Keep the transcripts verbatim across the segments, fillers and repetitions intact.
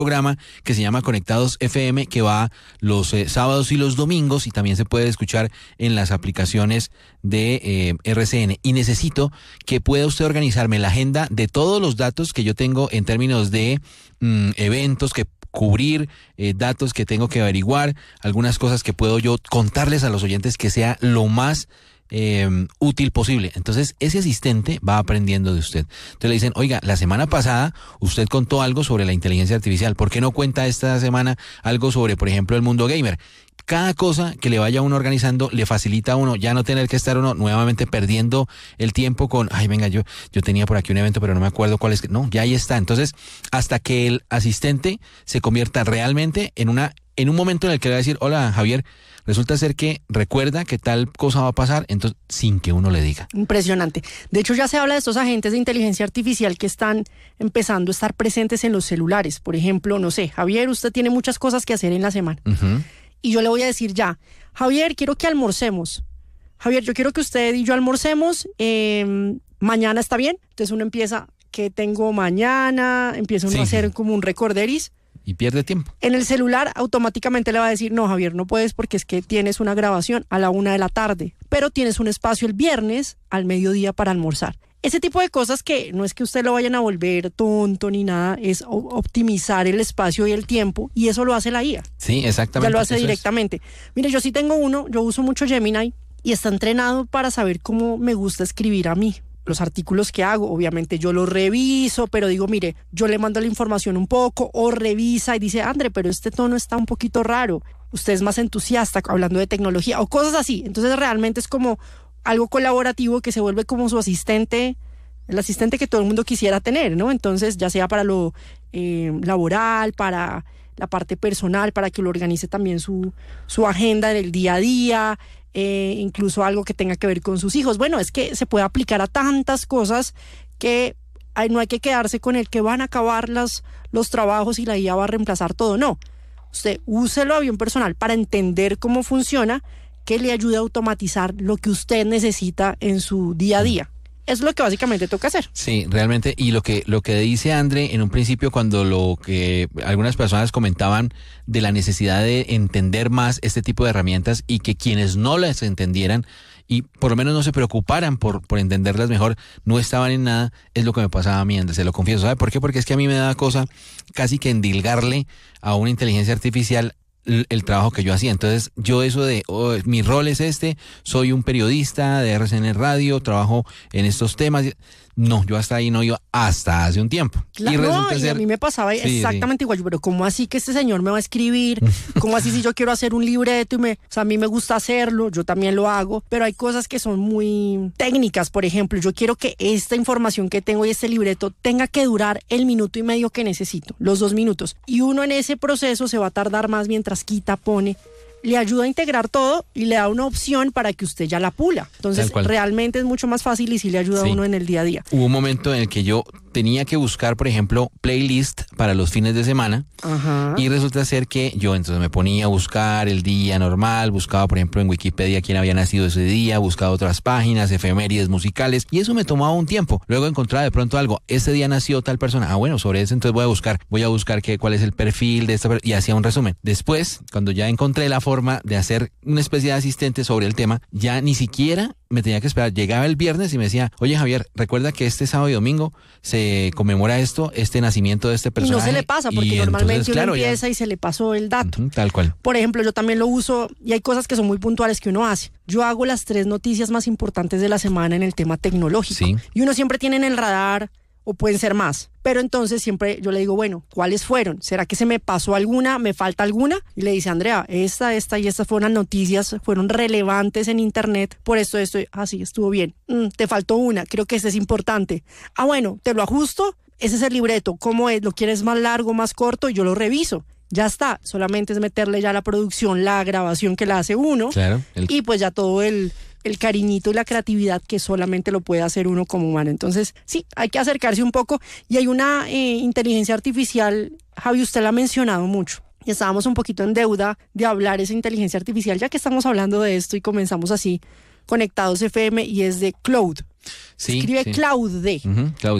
programa que se llama Conectados F M, que va los eh, sábados y los domingos, y también se puede escuchar en las aplicaciones de eh, R C N. Y necesito que pueda usted organizarme la agenda de todos los datos que yo tengo en términos de mm, eventos que cubrir, eh, datos que tengo que averiguar, algunas cosas que puedo yo contarles a los oyentes, que sea lo más Eh, útil posible. Entonces ese asistente va aprendiendo de usted. Entonces le dicen, oiga, la semana pasada usted contó algo sobre la inteligencia artificial, ¿por qué no cuenta esta semana algo sobre, por ejemplo, el mundo gamer? Cada cosa que le vaya uno organizando le facilita a uno ya no tener que estar uno nuevamente perdiendo el tiempo con, ay, venga, yo, yo tenía por aquí un evento, pero no me acuerdo cuál es. No, ya ahí está. Entonces, hasta que el asistente se convierta realmente en una, en un momento en el que le va a decir, hola, Javier, resulta ser que recuerda que tal cosa va a pasar, entonces, sin que uno le diga. Impresionante. De hecho, ya se habla de estos agentes de inteligencia artificial que están empezando a estar presentes en los celulares. Por ejemplo, no sé, Javier, usted tiene muchas cosas que hacer en la semana. Uh-huh. Y yo le voy a decir ya, Javier, quiero que almorcemos. Javier, yo quiero que usted y yo almorcemos. Eh, mañana, ¿está bien? Entonces uno empieza, ¿qué tengo mañana? Empieza uno sí, a hacer sí. como un recorderis. Y pierde tiempo. En el celular automáticamente le va a decir, no, Javier, no puedes porque es que tienes una grabación a la una de la tarde, pero tienes un espacio el viernes al mediodía para almorzar. Ese tipo de cosas que no es que usted lo vayan a volver tonto ni nada, es optimizar el espacio y el tiempo, y eso lo hace la I A. Sí, exactamente. Ya lo hace directamente. Es. Mire, yo sí tengo uno, yo uso mucho Gemini y está entrenado para saber cómo me gusta escribir a mí. Los artículos que hago, obviamente yo los reviso, pero digo, mire, yo le mando la información un poco, o revisa y dice, André, pero este tono está un poquito raro, usted es más entusiasta hablando de tecnología, o cosas así. Entonces realmente es como algo colaborativo que se vuelve como su asistente, el asistente que todo el mundo quisiera tener, ¿no? Entonces, ya sea para lo eh, laboral, para la parte personal, para que lo organice también su, su agenda del día a día, Eh, incluso algo que tenga que ver con sus hijos. Bueno, es que se puede aplicar a tantas cosas que hay, no hay que quedarse con el que van a acabar las, los trabajos y la I A va a reemplazar todo. No, usted úselo a bien personal para entender cómo funciona, que le ayude a automatizar lo que usted necesita en su día a día. Es lo que básicamente toca hacer. Sí, realmente, y lo que lo que dice André en un principio, cuando lo que algunas personas comentaban de la necesidad de entender más este tipo de herramientas y que quienes no las entendieran y por lo menos no se preocuparan por, por entenderlas mejor, no estaban en nada, es lo que me pasaba a mí, André, se lo confieso. ¿Sabe por qué? Porque es que a mí me da cosa casi que endilgarle a una inteligencia artificial el, el trabajo que yo hacía. Entonces yo eso de, oh, mi rol es este, soy un periodista de R C N Radio, trabajo en estos temas. No, yo hasta ahí no iba hasta hace un tiempo. Claro, y, resulta no, ser... y a mí me pasaba sí, exactamente sí. igual, pero ¿cómo así que este señor me va a escribir? ¿Cómo así si yo quiero hacer un libreto? Y me, o sea, a mí me gusta hacerlo, yo también lo hago, pero hay cosas que son muy técnicas. Por ejemplo, yo quiero que esta información que tengo y este libreto tenga que durar el minuto y medio que necesito, los dos minutos. Y uno en ese proceso se va a tardar más mientras quita, pone... Le ayuda a integrar todo y le da una opción para que usted ya la pula. Entonces, realmente es mucho más fácil y sí le ayuda sí. a uno en el día a día. Hubo un momento en el que yo tenía que buscar, por ejemplo, playlist para los fines de semana. Ajá. Y resulta ser que yo entonces me ponía a buscar el día normal, buscaba, por ejemplo, en Wikipedia quién había nacido ese día, buscaba otras páginas, efemérides musicales, y eso me tomaba un tiempo. Luego encontraba de pronto algo, ese día nació tal persona. Ah, bueno, sobre eso entonces voy a buscar, voy a buscar qué, cuál es el perfil de esta persona, y hacía un resumen. Después, cuando ya encontré la forma forma de hacer una especie de asistente sobre el tema, ya ni siquiera me tenía que esperar. Llegaba el viernes y me decía, oye Javier, recuerda que este sábado y domingo se conmemora esto, este nacimiento de este personaje. Y no se le pasa, porque normalmente entonces, claro, uno empieza ya... y se le pasó el dato. Uh-huh, tal cual. Por ejemplo, yo también lo uso y hay cosas que son muy puntuales que uno hace. Yo hago las tres noticias más importantes de la semana en el tema tecnológico. Sí. Y uno siempre tiene en el radar, o pueden ser más, pero entonces siempre yo le digo, bueno, ¿cuáles fueron? ¿Será que se me pasó alguna? ¿Me falta alguna? Y le dice, Andrea, esta, esta y estas fueron noticias, fueron relevantes en internet, por esto, esto, así, ah, estuvo bien. Mm, te faltó una, creo que este es importante. Ah, bueno, te lo ajusto, ese es el libreto, ¿cómo es? ¿Lo quieres más largo, más corto? Y yo lo reviso. Ya está, solamente es meterle ya la producción, la grabación que la hace uno, claro, el... y pues ya todo el... el cariñito y la creatividad que solamente lo puede hacer uno como humano. Entonces, sí, hay que acercarse un poco. Y hay una eh, inteligencia artificial, Javi, usted la ha mencionado mucho. Y estábamos un poquito en deuda de hablar esa inteligencia artificial, ya que estamos hablando de esto y comenzamos así, Conectados F M, y es de Claude. Sí, Escribe sí. Claude. Uh-huh, Claude.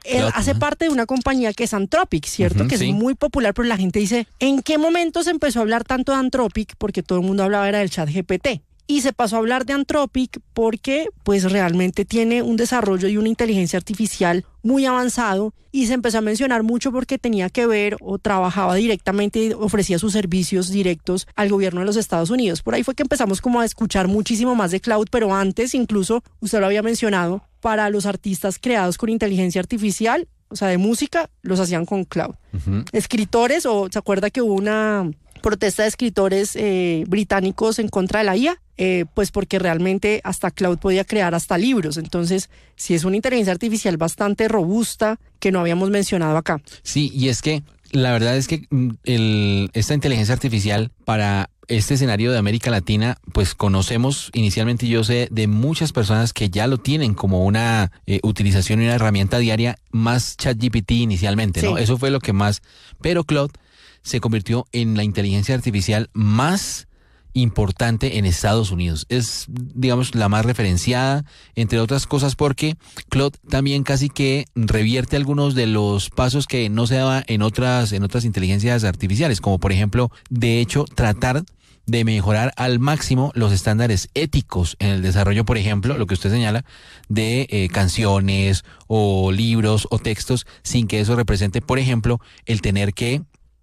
él Cloud, hace ¿no? parte de una compañía que es Anthropic, ¿cierto? Ujú, que sí. es muy popular, pero la gente dice, ¿en qué momento se empezó a hablar tanto de Anthropic? Porque todo el mundo hablaba era del chat G P T. Y se pasó a hablar de Anthropic porque pues realmente tiene un desarrollo y una inteligencia artificial muy avanzado y se empezó a mencionar mucho porque tenía que ver o trabajaba directamente y ofrecía sus servicios directos al gobierno de los Estados Unidos. Por ahí fue que empezamos como a escuchar muchísimo más de cloud, pero antes incluso, usted lo había mencionado, para los artistas creados con inteligencia artificial, o sea, de música, los hacían con cloud. Ujú. Escritores, o se acuerda que hubo una protesta de escritores eh, británicos en contra de la I A, eh, pues porque realmente hasta cloud podía crear hasta libros. Entonces, sí es una inteligencia artificial bastante robusta que no habíamos mencionado acá. Sí, y es que la verdad es que mm, el, esta inteligencia artificial para este escenario de América Latina, pues conocemos inicialmente, yo sé de muchas personas que ya lo tienen como una eh, utilización y una herramienta diaria, más ChatGPT inicialmente, ¿no? Sí. Eso fue lo que más, pero Claude se convirtió en la inteligencia artificial más importante en Estados Unidos. Es, digamos, la más referenciada, entre otras cosas, porque Claude también casi que revierte algunos de los pasos que no se daba en otras, en otras inteligencias artificiales, como por ejemplo, de hecho, tratar de mejorar al máximo los estándares éticos en el desarrollo, por ejemplo, lo que usted señala, de eh, canciones o libros o textos, sin que eso represente, por ejemplo, el tener que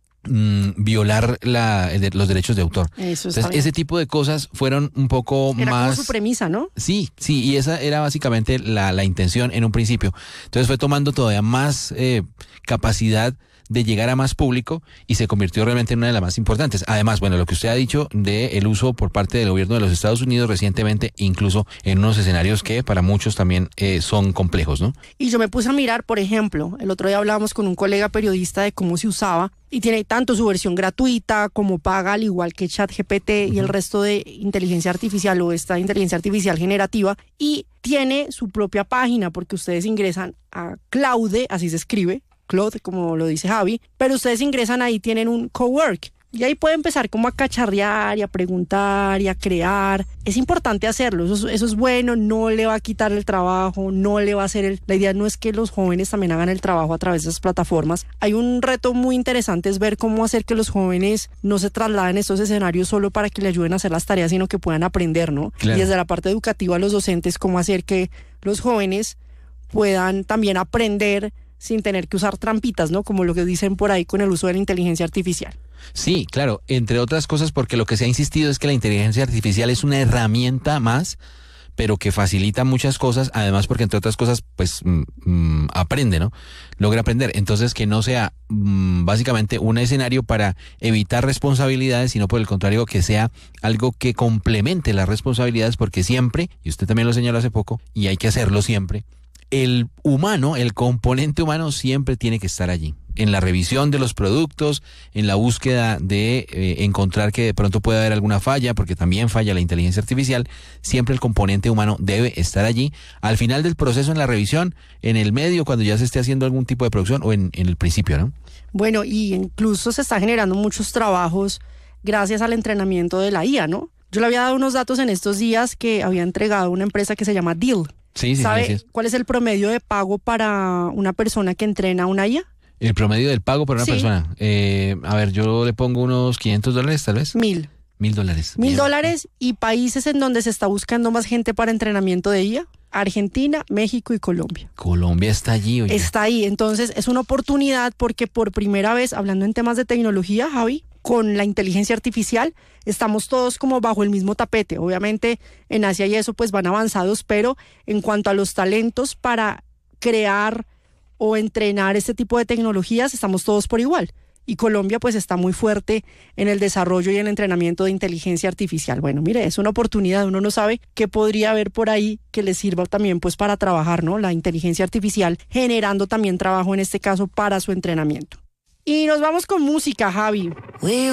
mm, violar la, el de- los derechos de autor. Eso está Entonces, bien. ese tipo de cosas fueron un poco Era más... como su premisa, ¿no? Sí, sí, y esa era básicamente la, la intención en un principio. Entonces fue tomando todavía más eh, capacidad de llegar a más público y se convirtió realmente en una de las más importantes. Además, bueno, lo que usted ha dicho de el uso por parte del gobierno de los Estados Unidos recientemente, incluso en unos escenarios que para muchos también eh, son complejos, ¿no? Y yo me puse a mirar, por ejemplo, el otro día hablábamos con un colega periodista de cómo se usaba y tiene tanto su versión gratuita como paga, al igual que ChatGPT y el resto de inteligencia artificial o esta inteligencia artificial generativa, y tiene su propia página porque ustedes ingresan a Claude, así se escribe, Claude, como lo dice Javi, pero ustedes ingresan ahí, tienen un cowork. Y ahí puede empezar como a cacharrear y a preguntar y a crear. Es importante hacerlo, eso, es- eso es bueno, no le va a quitar el trabajo, no le va a hacer el... La idea no es que los jóvenes también hagan el trabajo a través de esas plataformas. Hay un reto muy interesante, es ver cómo hacer que los jóvenes no se trasladen a estos escenarios solo para que le ayuden a hacer las tareas, sino que puedan aprender, ¿no? Claro. Y desde la parte educativa a los docentes, cómo hacer que los jóvenes puedan también aprender sin tener que usar trampitas, ¿no? Como lo que dicen por ahí con el uso de la inteligencia artificial. Sí, claro, entre otras cosas porque lo que se ha insistido es que la inteligencia artificial es una herramienta más, pero que facilita muchas cosas, además porque entre otras cosas, pues mm, mm, aprende, ¿no? Logra aprender. Entonces que no sea mm, básicamente un escenario para evitar responsabilidades, sino por el contrario que sea algo que complemente las responsabilidades, porque siempre, y usted también lo señaló hace poco, y hay que hacerlo siempre, el humano, el componente humano siempre tiene que estar allí, en la revisión de los productos, en la búsqueda de eh, encontrar que de pronto puede haber alguna falla, porque también falla la inteligencia artificial, siempre el componente humano debe estar allí, al final del proceso en la revisión, en el medio, cuando ya se esté haciendo algún tipo de producción, o en, en el principio, ¿no? Bueno, y incluso se está generando muchos trabajos gracias al entrenamiento de la I A, ¿no? Yo le había dado unos datos en estos días que había entregado una empresa que se llama Deal. Sí, sí, ¿Sabe sí, así es. cuál es el promedio de pago para una persona que entrena una I A? El promedio del pago por una Sí. persona. Eh, a ver, yo le pongo unos quinientos dólares, tal vez. Mil. Mil dólares. Mil Bien. dólares y países en donde se está buscando más gente para entrenamiento de I A. Argentina, México y Colombia. Colombia está allí, oye. Está ahí, entonces es una oportunidad porque por primera vez, hablando en temas de tecnología, Javi, con la inteligencia artificial, estamos todos como bajo el mismo tapete. Obviamente en Asia y eso pues van avanzados, pero en cuanto a los talentos para crear o entrenar este tipo de tecnologías, estamos todos por igual. Y Colombia pues está muy fuerte en el desarrollo y el entrenamiento de inteligencia artificial. Bueno, mire, es una oportunidad, uno no sabe qué podría haber por ahí que le sirva también pues para trabajar, ¿no? La inteligencia artificial generando también trabajo en este caso para su entrenamiento. Y nos vamos con música, Javi. We